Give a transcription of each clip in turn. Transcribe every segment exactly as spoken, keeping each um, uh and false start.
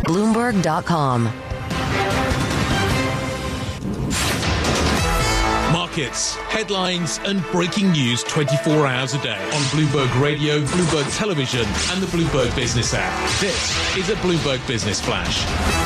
Bloomberg dot com. Markets, headlines and breaking news twenty-four hours a day on Bloomberg Radio, Bloomberg Television and the Bloomberg Business app. This is a Bloomberg Business Flash.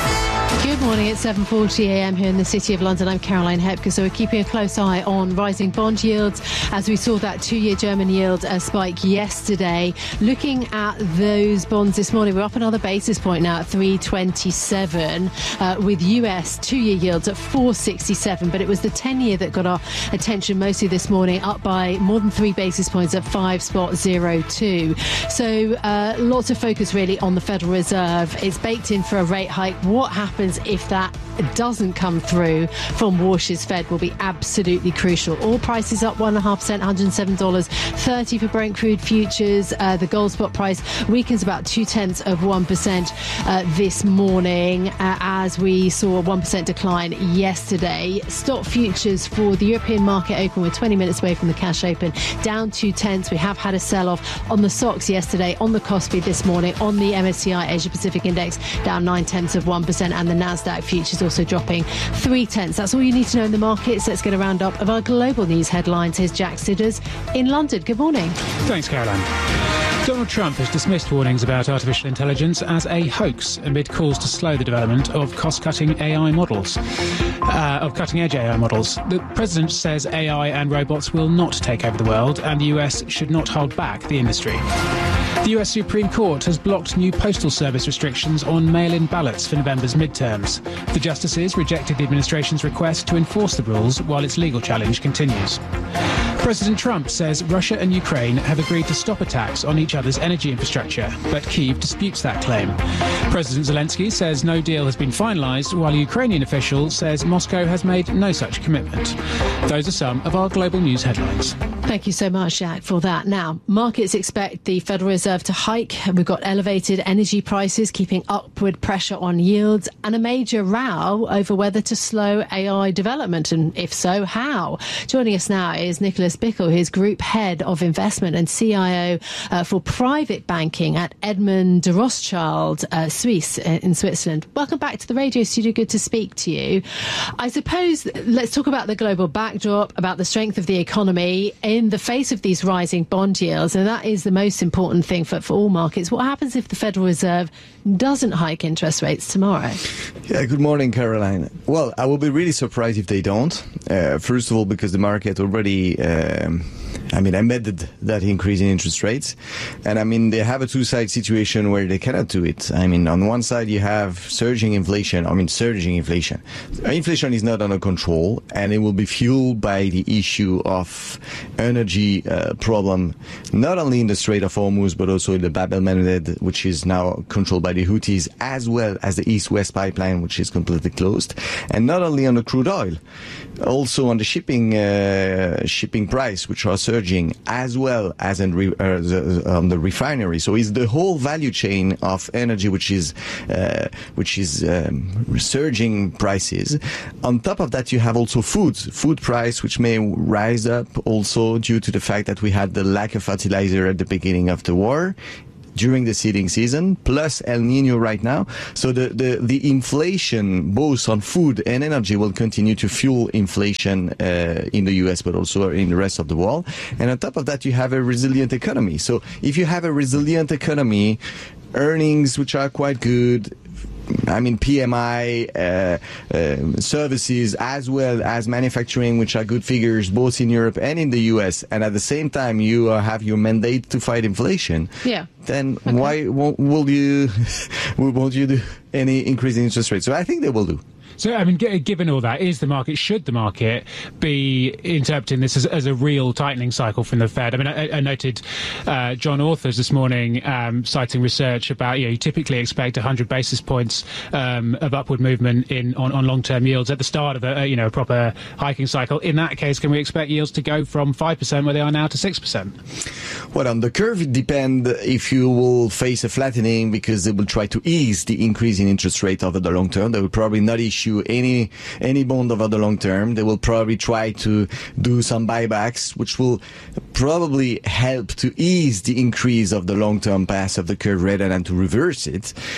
Good morning. It's seven forty a m here in the City of London. I'm Caroline Hepker. So we're keeping a close eye on rising bond yields as we saw that two-year German yield uh, spike yesterday. Looking at those bonds this morning, we're up another basis point now at three twenty-seven uh, with U S two-year yields at four sixty-seven. But it was the ten-year that got our attention mostly this morning, up by more than three basis points at five spot zero two. So uh, lots of focus really on the Federal Reserve. It's baked in for a rate hike. What happens if that doesn't come through from Warsh's Fed will be absolutely crucial. Oil prices up one point five percent, one hundred seven dollars thirty for Brent crude futures. Uh, the gold spot price weakens about two-tenths of one percent uh, this morning uh, as we saw a one percent decline yesterday. Stock futures for the European market open, we're twenty minutes away from the cash open, down two-tenths. We have had a sell-off on the S O X yesterday, on the Kospi this morning, on the M S C I Asia Pacific Index, down nine-tenths of one percent, and the Nasdaq futures also dropping three-tenths. That's all you need to know in the markets. Let's get a roundup of our global news headlines. Here's Jack Sidders in London. Good morning. Thanks, Caroline. Donald Trump has dismissed warnings about artificial intelligence as a hoax amid calls to slow the development of cost-cutting A I models, uh, of cutting-edge A I models. The president says A I and robots will not take over the world, and the U S should not hold back the industry. The U S Supreme Court has blocked new postal service restrictions on mail-in ballots for November's midterms. The justices rejected the administration's request to enforce the rules while its legal challenge continues. President Trump says Russia and Ukraine have agreed to stop attacks on each other's energy infrastructure, but Kyiv disputes that claim. President Zelensky says no deal has been finalised, while a Ukrainian official says Moscow has made no such commitment. Those are some of our global news headlines. Thank you so much, Jack, for that. Now, markets expect the Federal Reserve to hike. We've got elevated energy prices keeping upward pressure on yields and a major row over whether to slow A I development, and if so, how. Joining us now is Nicholas Bickel, who's Group Head of Investment and C I O uh, for Private Banking at Edmond de Rothschild uh, Suisse uh, in Switzerland. Welcome back to the radio studio. Good to speak to you. I suppose let's talk about the global backdrop, about the strength of the economy in the face of these rising bond yields, and that is the most important thing for, for all markets. What happens if the Federal Reserve doesn't hike interest rates tomorrow? Yeah, good morning, Caroline. Well, I will be really surprised if they don't. Uh, first of all, because the market already, um, I mean, embedded that increase in interest rates. And I mean, they have a two-side situation where they cannot do it. I mean, on one side, you have surging inflation. I mean, surging inflation. Inflation is not under control, and it will be fueled by the issue of energy uh, problem, not only in the Strait of Hormuz, but also in the Bab el-Mandeb, which is now controlled by the Houthis, as well as the East-West pipeline, which is completely closed. And not only on the crude oil, also on the shipping uh, shipping price, which are surging, as well as in re- uh, the, on the refinery. So it's the whole value chain of energy which is uh, which is um, surging prices. On top of that, you have also food, food price, which may rise up also due to the fact that we had the lack of fertilizer at the beginning of the war, during the seeding season, plus El Nino right now. So the, the, the inflation, both on food and energy, will continue to fuel inflation uh, in the U S, but also in the rest of the world. And on top of that, you have a resilient economy. So if you have a resilient economy, earnings which are quite good, I mean, P M I, uh, uh, services, as well as manufacturing, which are good figures both in Europe and in the U S, and at the same time you uh, have your mandate to fight inflation, yeah. then okay. why won't will you won't you do any increase in interest rates? So I think they will do. So, I mean, given all that, is the market, should the market be interpreting this as, as a real tightening cycle from the Fed? I mean, I, I noted uh, John Authers this morning um, citing research about, you know, you typically expect one hundred basis points um, of upward movement in on, on long-term yields at the start of a, a, you know, a proper hiking cycle. In that case, can we expect yields to go from five percent where they are now to six percent? Well, on the curve, it depends if you will face a flattening, because they will try to ease the increase in interest rate over the long term. They will probably not issue any any bond over the long term. They will probably try to do some buybacks, which will probably help to ease the increase of the long-term path of the curve rather than to reverse it.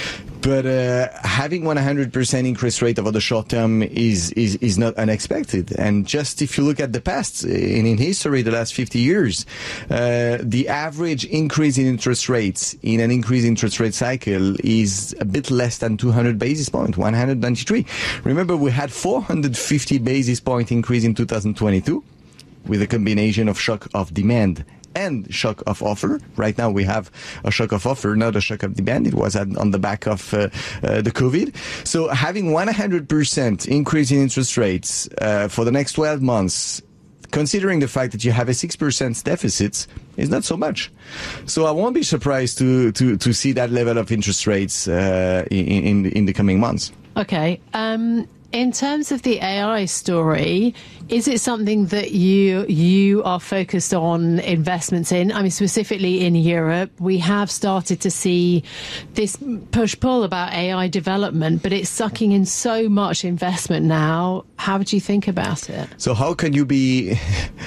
But uh, having one hundred percent increase rate over the short term is, is, is not unexpected. And just if you look at the past, in, in history, the last fifty years, uh, the average increase in interest rates in an increase in interest rate cycle is a bit less than two hundred basis points, one hundred ninety-three. Remember, we had four hundred fifty basis point increase in two thousand twenty-two with a combination of shock of demand and shock of offer. Right now we have a shock of offer, not a shock of demand. It was on the back of uh, uh, the COVID. So having one hundred percent increase in interest rates uh, for the next twelve months, considering the fact that you have a six percent deficit, is not so much. So I won't be surprised to to, to see that level of interest rates uh, in, in, in the coming months. Okay. Um In terms of the A I story, is it something that you you are focused on investments in? I mean, specifically in Europe, we have started to see this push-pull about A I development, but it's sucking in so much investment now. How would you think about it? So how can you be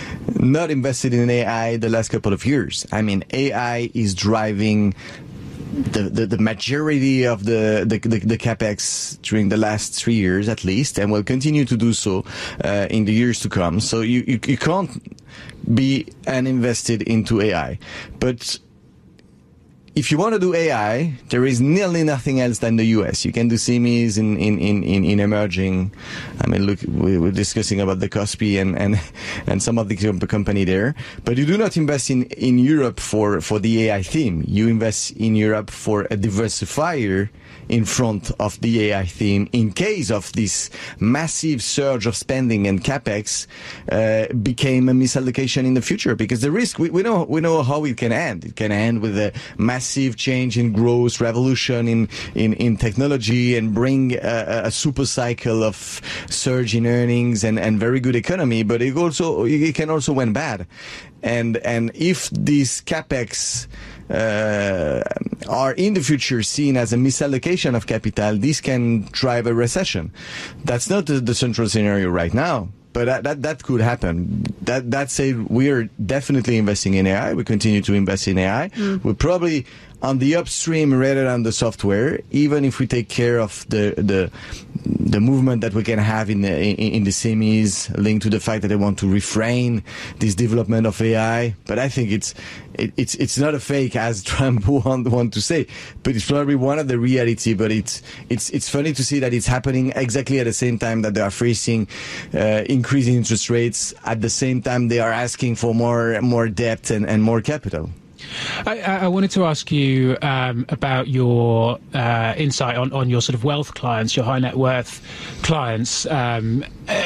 not invested in A I the last couple of years? I mean, A I is driving The, the, the majority of the, the, the, the capex during the last three years at least, and will continue to do so uh, in the years to come. So you, you, you can't be uninvested into A I. But if you want to do A I, there is nearly nothing else than the U S. You can do S I M Is in, in, in, in emerging. I mean, look, we were discussing about the Kospi and, and, and some of the company there. But you do not invest in, in Europe for, for the A I theme. You invest in Europe for a diversifier in front of the A I theme in case of this massive surge of spending and capex uh, became a misallocation in the future. Because the risk, we, we know we know how it can end. It can end with a massive change in growth, revolution in in, in technology, and bring a, a super cycle of surge in earnings and, and very good economy. But it also it can also went bad. And and if this capex uh, are in the future seen as a misallocation of capital, this can drive a recession. That's not the, the central scenario right now, but that, that that could happen. That that said, we are definitely investing in A I. We continue to invest in A I. Mm. We're probably on the upstream rather than the software, even if we take care of the the the movement that we can have in the in, in the S I M Is linked to the fact that they want to refrain this development of A I. But I think it's it, it's it's not a fake, as Trump want want to say, but it's probably one of the reality. But it's it's it's funny to see that it's happening exactly at the same time that they are facing uh, increasing interest rates. At the same time, they are asking for more more debt and, and more capital. I, I wanted to ask you um, about your uh, insight on, on your sort of wealth clients, your high net worth clients, um,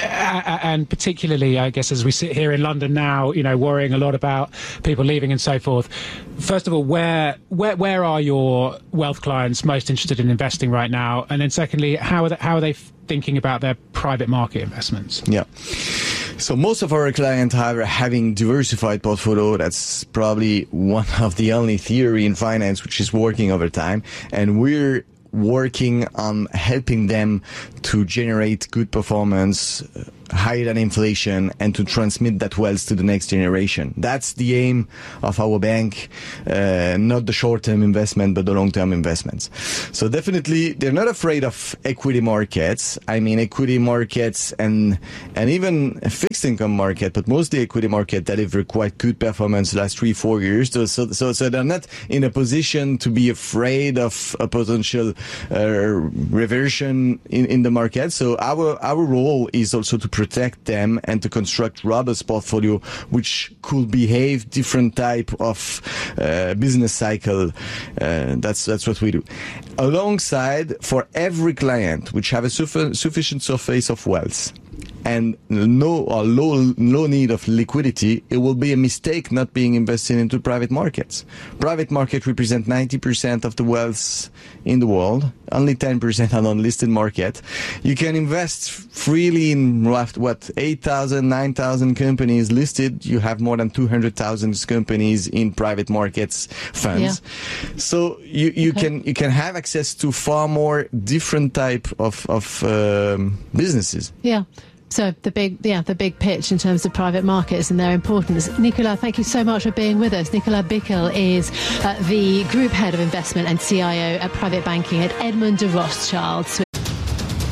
and particularly, I guess, as we sit here in London now, you know, worrying a lot about people leaving and so forth. First of all, where where where are your wealth clients most interested in investing right now? And then secondly, how are they, how are they thinking about their private market investments? Yeah. So most of our clients are having diversified portfolio. That's probably one of the only theory in finance which is working over time. And we're working on helping them to generate good performance, higher than inflation, and to transmit that wealth to the next generation. That's the aim of our bank, uh, not the short-term investment, but the long-term investments. So definitely, they're not afraid of equity markets. I mean, equity markets and and even a fixed income market, but mostly equity market that have quite good performance the last three, four years. So, so, so, so they're not in a position to be afraid of a potential uh, reversion in, in the market. So our our role is also to protect them and to construct robust portfolio which could behave different type of uh, business cycle. Uh, that's that's what we do. Alongside, for every client which have a suffi- sufficient surface of wealth and no or low low need of liquidity, it will be a mistake not being invested into private markets. Private market represent ninety percent of the wealth in the world, only ten percent on unlisted market. You can invest freely in what, eight thousand, nine thousand companies listed. You have more than two hundred thousand companies in private markets funds. Yeah. So you, you okay. can you can have access to far more different type of, of um, businesses. Yeah. So the big, yeah, the big pitch in terms of private markets and their importance. Nicolas, thank you so much for being with us. Nicolas Bickel is uh, the Group Head of Investment and C I O at Private Banking at Edmond de Rothschild.